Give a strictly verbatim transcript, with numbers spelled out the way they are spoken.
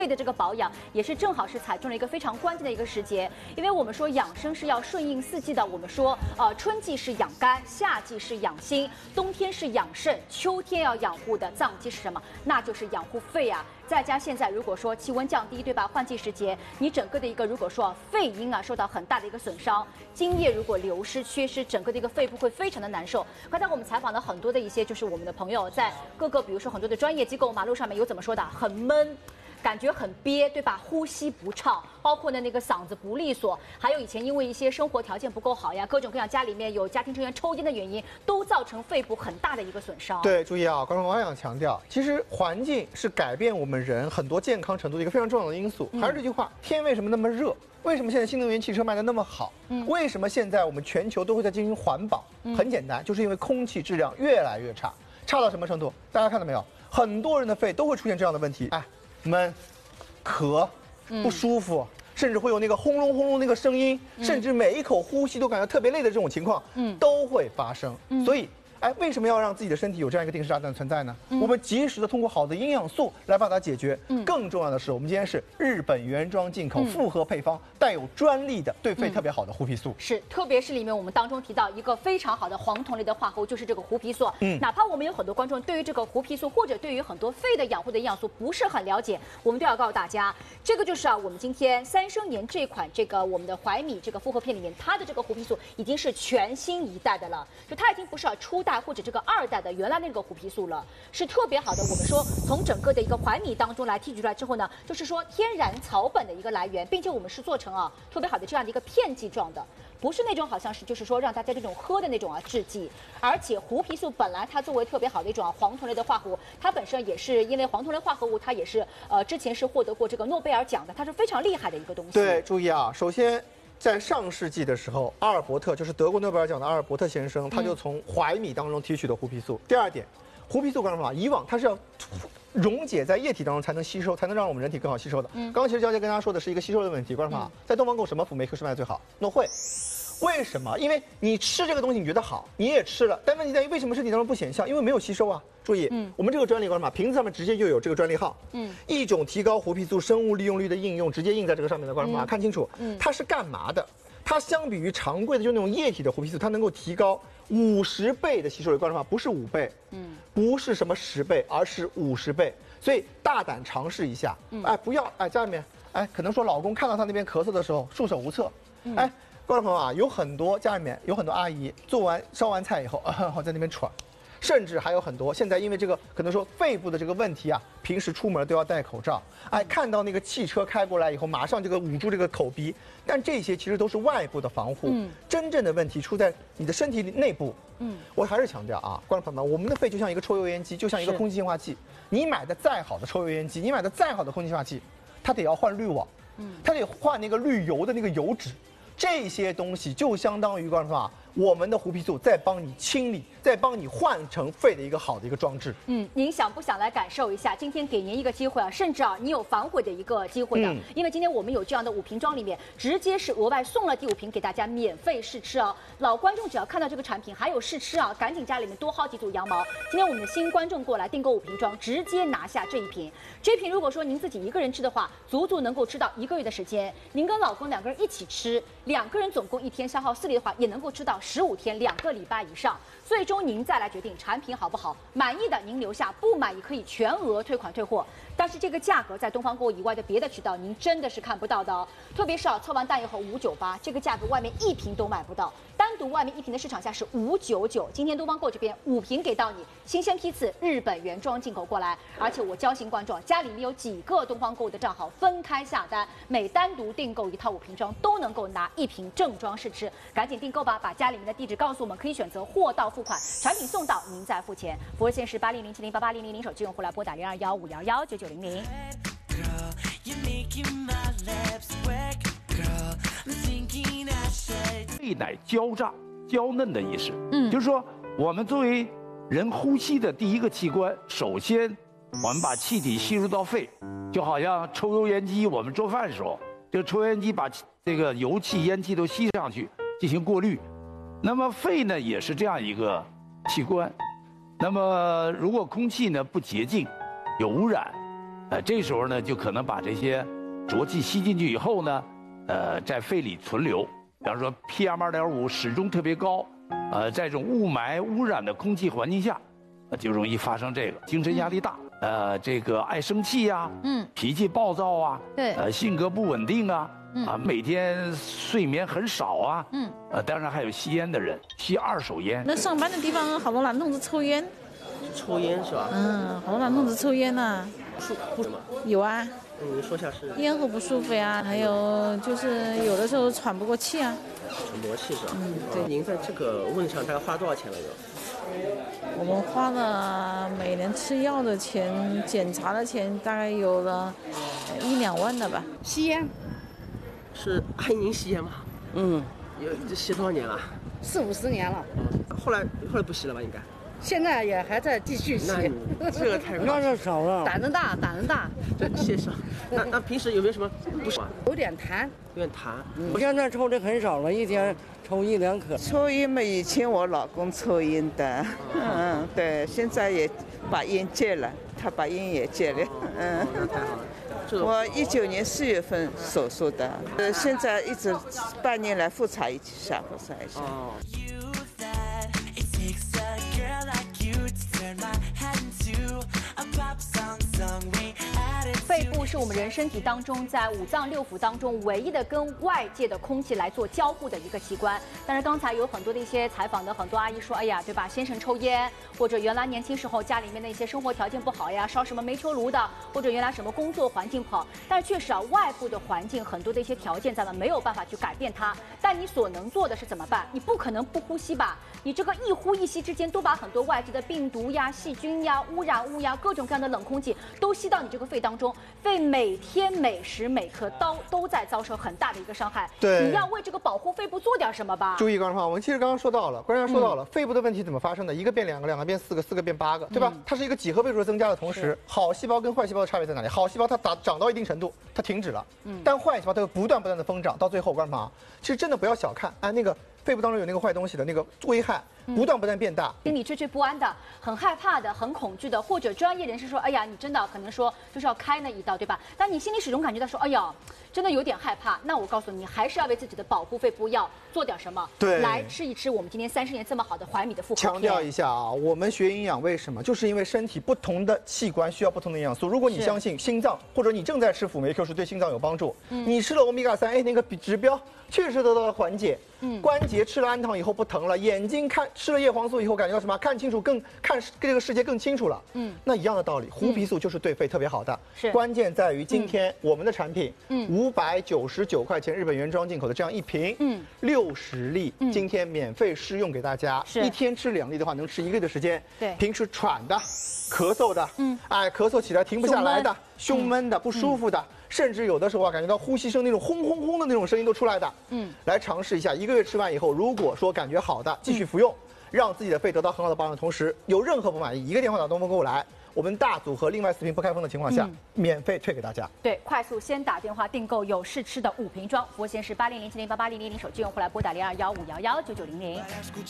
肺的这个保养也是正好是踩中了一个非常关键的一个时节，因为我们说养生是要顺应四季的。我们说，呃，春季是养肝，夏季是养心，冬天是养肾，秋天要养护的脏器是什么？那就是养护肺啊。再加现在如果说气温降低，对吧？换季时节，你整个的一个如果说肺阴啊受到很大的一个损伤，津液如果流失缺失，整个的一个肺部会非常的难受。刚才我们采访了很多的一些就是我们的朋友，在各个比如说很多的专业机构马路上面有怎么说的，很闷。感觉很憋，对吧？呼吸不畅，包括呢那个嗓子不利索，还有以前因为一些生活条件不够好呀，各种各样家里面有家庭成员抽烟的原因，都造成肺部很大的一个损伤。 对，注意啊，刚才我想强调，其实环境是改变我们人很多健康程度的一个非常重要的因素。还是这句话，天为什么那么热？为什么现在新能源汽车卖得那么好？嗯，为什么现在我们全球都会在进行环保？很简单，就是因为空气质量越来越差，差到什么程度？大家看到没有？很多人的肺都会出现这样的问题，哎，闷。咳不舒服，嗯、甚至会有那个轰隆轰隆那个声音，嗯、甚至每一口呼吸都感觉特别累的这种情况，嗯，都会发生。嗯、所以，哎，为什么要让自己的身体有这样一个定时炸弹存在呢？嗯、我们及时的通过好的营养素来把它解决。嗯、更重要的是，我们今天是日本原装进口、复合配方，带有专利的对肺特别好的胡皮素。 是，特别是里面我们当中提到一个非常好的黄酮类的化合物，就是这个胡皮素。嗯，哪怕我们有很多观众对于这个胡皮素或者对于很多肺的养护的营养素不是很了解，我们都要告诉大家，这个就是啊，我们今天三生研这款这个我们的怀米这个复合片里面，它的这个胡皮素已经是全新一代的了，就它已经不是啊初代或者这个二代的原来那个胡皮素了，是特别好的。我们说从整个的一个怀米当中来提取出来之后呢，就是说天然草本的一个来源，并且我们是做成啊特别好的这样的一个片剂状的。不是那种好像是就是说让大家这种喝的那种啊制剂，而且胡皮素本来它作为特别好的一种啊黄酮类的化合物，它本身也是因为黄酮类化合物它也是呃之前是获得过这个诺贝尔奖的，它是非常厉害的一个东西。 对，注意啊，首先在上世纪的时候，阿尔伯特就是得过诺贝尔奖的阿尔伯特先生，他就从怀米当中提取的胡皮素。嗯、第二点，胡皮素干什么？以往它是要溶解在液体当中才能吸收，才能让我们人体更好吸收的。嗯，刚刚其实娇姐跟大家说的是一个吸收的问题，观众朋友，在东方购什么辅酶 Q 十卖最好？诺惠。为什么？因为你吃这个东西你觉得好，你也吃了，但问题在于为什么身体当中不显效？因为没有吸收啊。注意，嗯，我们这个专利干嘛？瓶子上面直接就有这个专利号，嗯，一种提高胡皮素生物利用率的应用，直接印在这个上面的，观众朋友看清楚，嗯，它是干嘛的？它相比于常规的就那种液体的胡皮素，它能够提高五十倍的吸收率，观众朋友不是五倍，嗯，不是什么十倍，而是五十倍。所以大胆尝试一下，嗯、哎，不要哎家里面哎，可能说老公看到他那边咳嗽的时候束手无策，嗯、哎。观众朋友啊，有很多家里面有很多阿姨做完烧完菜以后，啊、在那边喘，甚至还有很多现在因为这个可能说肺部的这个问题啊，平时出门都要戴口罩。哎，看到那个汽车开过来以后，马上这个捂住这个口鼻，但这些其实都是外部的防护。嗯，真正的问题出在你的身体里内部。嗯，我还是强调啊，观众朋友们，我们的肺就像一个抽油烟机，就像一个空气净化器。你买的再好的抽油烟机，你买的再好的空气净化器，它得要换滤网，嗯，它得换那个滤油的那个油脂。这些东西就相当于观众朋友啊，我们的胡皮素在帮你清理，在帮你换成肺的一个好的一个装置。 嗯，您想不想来感受一下？今天给您一个机会啊，甚至啊，你有反悔的一个机会的，嗯、因为今天我们有这样的五瓶装里面，直接是额外送了第五瓶给大家免费试吃哦。老观众只要看到这个产品还有试吃啊，赶紧家里面多薅几组羊毛。今天我们的新观众过来订购五瓶装，直接拿下这一瓶。这一瓶如果说您自己一个人吃的话，足足能够吃到一个月的时间。您跟老公两个人一起吃，两个人总共一天消耗四粒的话，也能够吃到十五天。两个礼拜以上，最终您再来决定产品好不好，满意的您留下，不满意可以全额退款退货。但是这个价格在东方购以外的别的渠道，您真的是看不到的哦。特别是啊，测完单以后五九八，这个价格外面一瓶都买不到，单独外面一瓶的市场价是五九九，今天东方购这边五瓶给到你，新鲜批次，日本原装进口过来。而且我交心观众，家里面有几个东方购的账号，分开下单，每单独订购一套五瓶装都能够拿一瓶正装试吃，赶紧订购吧，把家里面的地址告诉我们，可以选择货到付款，产品送到您再付钱。服务热线是八零零七零八八零零零，手机用户来拨打零二幺五幺幺九九零零。 肺乃娇乍、娇嫩的意思，嗯，就是说我们作为人呼吸的第一个器官，首先我们把气体吸入到肺，就好像抽油烟机，我们做饭的时候，这个抽油烟机把这个油气、烟气都吸上去进行过滤。那么肺呢也是这样一个器官，那么如果空气呢不洁净，有污染， 呃，这时候呢，就可能把这些浊气吸进去以后呢，呃，在肺里存留。比方说 P M 二点五 始终特别高，呃，在这种雾霾污染的空气环境下，呃，就容易发生这个精神压力大，呃，这个爱生气呀、啊，嗯，脾气暴躁啊， 对， 呃，性格不稳定啊。嗯、啊，每天睡眠很少啊，嗯，呃，当然还有吸烟的人，吸二手烟。 那上班的地方好多男同志抽烟， 抽烟是吧？ 嗯，好多男同志抽烟呐。 舒服吗？ 有啊。 嗯，你说下是？ 咽喉不舒服呀，还有就是有的时候喘不过气啊。 喘不过气是吧？ 嗯，对。 您在这个问题上大概花多少钱了有？ 我们花了每年吃药的钱、检查的钱，大概有了一两万了吧。 吸烟。 是阿姨您吸烟吗？ 嗯， 有吸多少年了？ 四五十年了。 后来后来不吸了吧？应该。 现在也还在继续吸。 那这个太那是少了。胆子大，胆子大。 对，谢谢。那那平时有没有什么不爽？ 有点痰。 有点痰。 我现在抽的很少了，一天抽一两颗。 抽烟嘛，以前我老公抽烟的，嗯，对，现在也把烟戒了，他把烟也戒了，嗯。 那太好了。 我一九年四月份手术的，呃，现在一直半年来复查一下，复查一下。 哦。 肺部是我们人身体当中在五脏六腑当中唯一的跟外界的空气来做交互的一个器官。但是刚才有很多的一些采访的很多阿姨说，哎呀，对吧？先生抽烟，或者原来年轻时候家里面的一些生活条件不好呀，烧什么煤球炉的，或者原来什么工作环境不好。但是确实啊，外部的环境很多的一些条件咱们没有办法去改变它。但你所能做的是怎么办？你不可能不呼吸吧？你这个一呼一吸之间都把很多外界的病毒呀、细菌呀、污染物呀、各种各样的冷空气都吸到你这个肺当中，肺每天每时每刻都都在遭受很大的一个伤害。 对， 你要为这个保护肺部做点什么吧。 注意，刚才我们其实刚刚说到了，关键说到了、嗯、肺部的问题怎么发生的？一个变两个，两个变四个，四个变八个，对吧？嗯、它是一个几何倍数的增加的同时，好细胞跟坏细胞的差别在哪里？好细胞它长长到一定程度，它停止了，嗯，但坏细胞它会不断不断的疯长，到最后干嘛？其实真的不要小看，哎，那个肺部当中有那个坏东西的那个危害。不断不断变大， 心里惴惴不安的，很害怕的，很恐惧的，或者专业人士说，哎呀，你真的可能说就是要开那一刀，对吧？但你心里始终感觉到说，哎呀，真的有点害怕。那我告诉你，还是要为自己的保护肺部要做点什么。 对， 来吃一吃我们今天三十年这么好的怀米的复活片。 强调一下啊，我们学营养为什么？就是因为身体不同的器官需要不同的营养素。如果你相信心脏，或者你正在吃辅酶 Q 十对心脏有帮助，嗯、你吃了欧米伽三，哎，那个指标确实得到了缓解。嗯，关节吃了氨糖以后不疼了，眼睛看吃了叶黄素以后感觉到什么？看清楚更看这个世界更清楚了。嗯，那一样的道理，胡皮素就是对肺特别好的。是，关键在于今天我们的产品，嗯，五百九十九块钱日本原装进口的这样一瓶，嗯，六十粒，今天免费试用给大家。是，一天吃两粒的话，能吃一个月的时间。对，平时喘的、咳嗽的，嗯，哎，咳嗽起来停不下来的、胸闷的、不舒服的。甚至有的时候啊，感觉到呼吸声那种轰轰轰的那种声音都出来的，嗯，来尝试一下，一个月吃完以后，如果说感觉好的，继续服用，嗯、让自己的肺得到很好的保养的同时，有任何不满意，一个电话打东风购物来，我们大组合另外四瓶不开封的情况下，嗯、免费退给大家。 对，快速先打电话订购有试吃的五瓶装，服务线是八零零七零八八零零零，手机用户来拨打零二幺五幺幺九九零零。